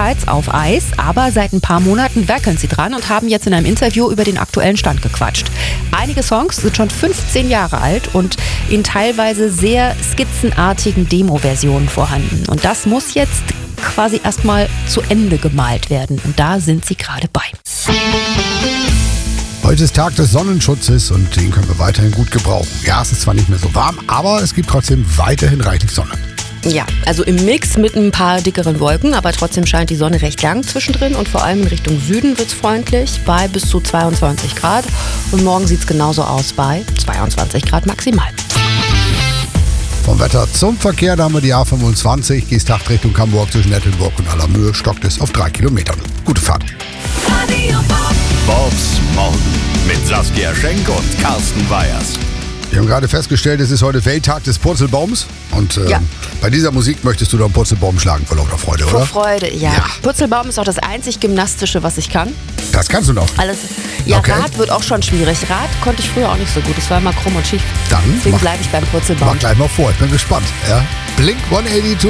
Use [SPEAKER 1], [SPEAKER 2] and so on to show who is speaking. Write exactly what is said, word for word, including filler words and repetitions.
[SPEAKER 1] größtenteils auf Eis, aber seit ein paar Monaten werkeln sie dran und haben jetzt in einem Interview über den aktuellen Stand gequatscht. Einige Songs sind schon fünfzehn Jahre alt und in teilweise sehr skizzenartigen Demo-Versionen vorhanden. Und das muss jetzt quasi erstmal zu Ende gemalt werden. Und da sind sie gerade bei.
[SPEAKER 2] Heute ist Tag des Sonnenschutzes und den können wir weiterhin gut gebrauchen. Ja, es ist zwar nicht mehr so warm, aber es gibt trotzdem weiterhin reichlich Sonne.
[SPEAKER 1] Ja, also im Mix mit ein paar dickeren Wolken, aber trotzdem scheint die Sonne recht lang zwischendrin und vor allem in Richtung Süden wird es freundlich bei bis zu zweiundzwanzig Grad und morgen sieht es genauso aus bei zweiundzwanzig Grad maximal.
[SPEAKER 2] Vom Wetter zum Verkehr, da haben wir die A fünfundzwanzig, Geesthacht Richtung Hamburg zwischen Nettelburg und Allermöhe, stockt es auf drei Kilometern. Gute Fahrt.
[SPEAKER 3] Bobs Morgen mit Saskia Schenk und Carsten Weyers.
[SPEAKER 2] Wir haben gerade festgestellt, es ist heute Welttag des Purzelbaums. Und äh,
[SPEAKER 1] Ja.
[SPEAKER 2] bei dieser Musik möchtest du doch einen Purzelbaum schlagen vor lauter Freude,
[SPEAKER 1] Vor
[SPEAKER 2] oder?
[SPEAKER 1] Freude, ja.
[SPEAKER 2] Ja.
[SPEAKER 1] Purzelbaum ist auch das einzig Gymnastische, was ich kann.
[SPEAKER 2] Das kannst du noch.
[SPEAKER 1] Alles. Ja,
[SPEAKER 2] Okay.
[SPEAKER 1] Rad wird auch schon schwierig. Rad konnte ich früher auch nicht so gut. Es war immer krumm und schief.
[SPEAKER 2] Dann
[SPEAKER 1] Deswegen
[SPEAKER 2] mach-
[SPEAKER 1] bleibe ich beim Purzelbaum.
[SPEAKER 2] Mach gleich mal vor, ich bin gespannt. Ja? Blink hundertzweiundachtzig.